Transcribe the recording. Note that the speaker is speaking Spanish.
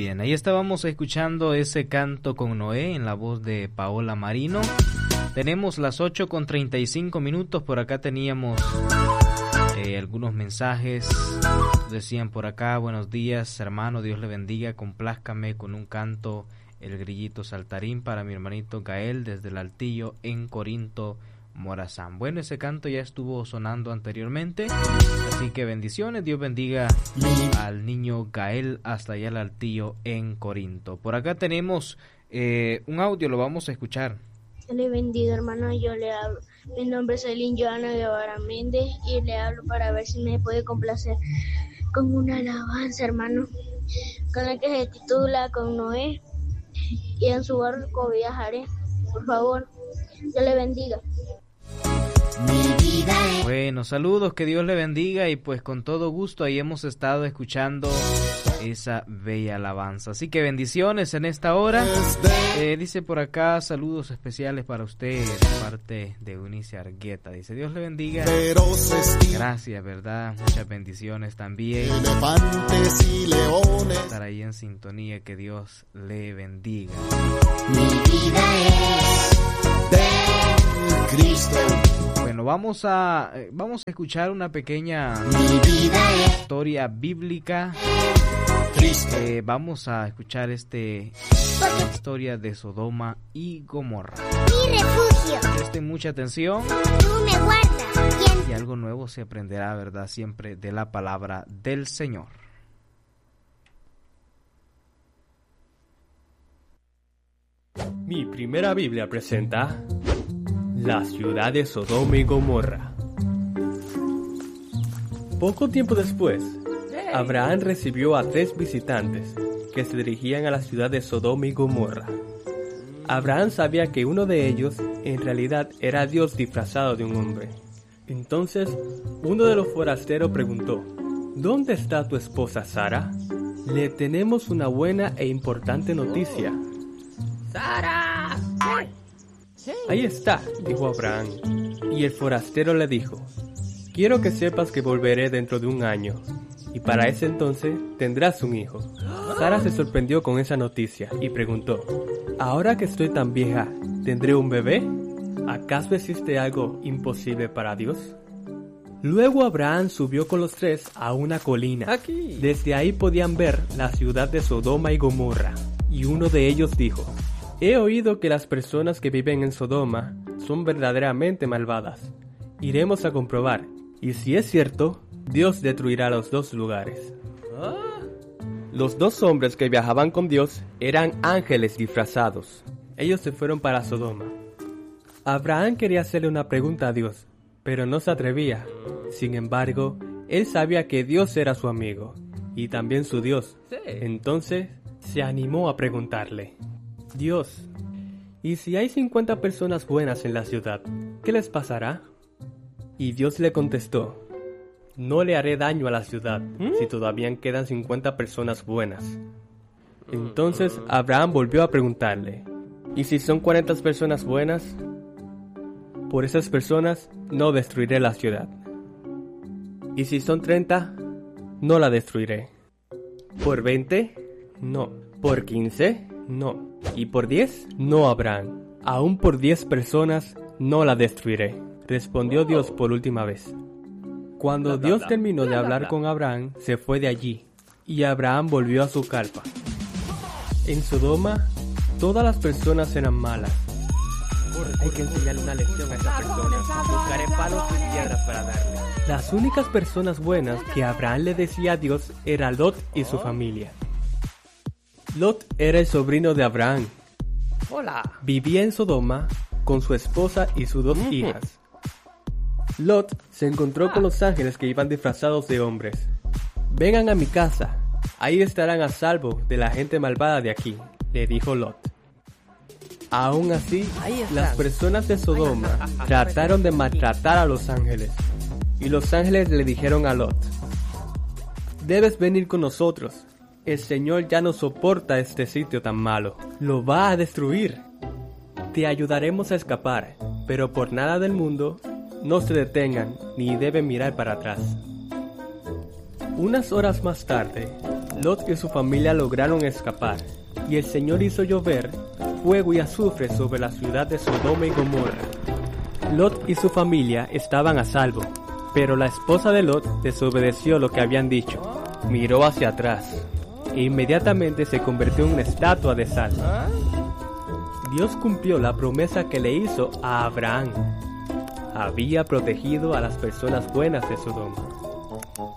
bien, ahí estábamos escuchando ese canto con Noé en la voz de Paola Marino. Tenemos las 8:35. Por acá teníamos algunos mensajes. Decían por acá: buenos días, hermano, Dios le bendiga, complázcame con un canto, El Grillito Saltarín, para mi hermanito Gael desde el Altillo en Corinto, Morazán. Bueno, ese canto ya estuvo sonando anteriormente, así que bendiciones, Dios bendiga al niño Gael hasta allá el Altillo en Corinto. Por acá tenemos un audio, lo vamos a escuchar. Dios le bendiga, hermano, yo le hablo. Mi nombre es Elin Joana Guevara Méndez y le hablo para ver si me puede complacer con una alabanza, hermano, con la que se titula Con Noé, y en su barco viajaré. Por favor, Dios le bendiga. Bueno, saludos, que Dios le bendiga, y pues con todo gusto ahí hemos estado escuchando esa bella alabanza. Así que bendiciones en esta hora. Dice por acá: saludos especiales para usted de parte de Eunice Argueta. Dice: Dios le bendiga. Gracias, ¿verdad? Muchas bendiciones también. Elefantes y leones. Estar ahí en sintonía, que Dios le bendiga. Mi vida es de Cristo. Bueno, vamos a escuchar una pequeña historia bíblica. Vamos a escuchar la historia de Sodoma y Gomorra. Mi refugio. Presten mucha atención. Tú me guardas. Y algo nuevo se aprenderá, ¿verdad? Siempre de la palabra del Señor. Mi primera Biblia presenta la ciudad de Sodoma y Gomorra. Poco tiempo después, Abraham recibió a 3 visitantes que se dirigían a la ciudad de Sodoma y Gomorra. Abraham sabía que uno de ellos en realidad era Dios disfrazado de un hombre. Entonces, uno de los forasteros preguntó: ¿dónde está tu esposa Sara? Le tenemos una buena e importante noticia. ¡Sara! Ahí está, dijo Abraham. Y el forastero le dijo: quiero que sepas que volveré dentro de 1 año, y para ese entonces tendrás un hijo. Sara se sorprendió con esa noticia y preguntó: ahora que estoy tan vieja, ¿tendré un bebé? ¿Acaso existe algo imposible para Dios? Luego Abraham subió con los 3 a una colina. Desde ahí podían ver la ciudad de Sodoma y Gomorra, y uno de ellos dijo: he oído que las personas que viven en Sodoma son verdaderamente malvadas. Iremos a comprobar, y si es cierto, Dios destruirá los 2 lugares. Los 2 hombres que viajaban con Dios eran ángeles disfrazados. Ellos se fueron para Sodoma. Abraham quería hacerle una pregunta a Dios, pero no se atrevía. Sin embargo, él sabía que Dios era su amigo, y también su Dios. Entonces, se animó a preguntarle: Dios, ¿y si hay 50 personas buenas en la ciudad, qué les pasará? Y Dios le contestó: no le haré daño a la ciudad si todavía quedan 50 personas buenas. Entonces Abraham volvió a preguntarle: ¿y si son 40 personas buenas? Por esas personas no destruiré la ciudad. ¿Y si son 30? No la destruiré. ¿Por 20? No. ¿Por 15? No. ¿Y por 10? No, Abraham. Aún por 10 personas no la destruiré, respondió Dios por última vez. Cuando Dios terminó de hablar con Abraham, se fue de allí, y Abraham volvió a su carpa. En Sodoma, todas las personas eran malas. Hay que enseñarle una lección a esa persona. Buscaré palos y piedras para darle. Las únicas personas buenas que Abraham le decía a Dios era Lot y su familia. Lot era el sobrino de Abraham. Vivía en Sodoma con su esposa y sus 2 hijas. Lot se encontró con los ángeles que iban disfrazados de hombres. Vengan a mi casa, ahí estarán a salvo de la gente malvada de aquí, le dijo Lot. Aún así, las personas de Sodoma trataron de maltratar a los ángeles, y los ángeles le dijeron a Lot: debes venir con nosotros, el Señor ya no soporta este sitio tan malo, lo va a destruir. Te ayudaremos a escapar, pero por nada del mundo no se detengan ni deben mirar para atrás. Unas horas más tarde, Lot y su familia lograron escapar, y el Señor hizo llover fuego y azufre sobre la ciudad de Sodoma y Gomorra. Lot y su familia estaban a salvo, pero la esposa de Lot desobedeció lo que habían dicho, miró hacia atrás, e inmediatamente se convirtió en una estatua de sal. Dios cumplió la promesa que le hizo a Abraham. Había protegido a las personas buenas de Sodoma.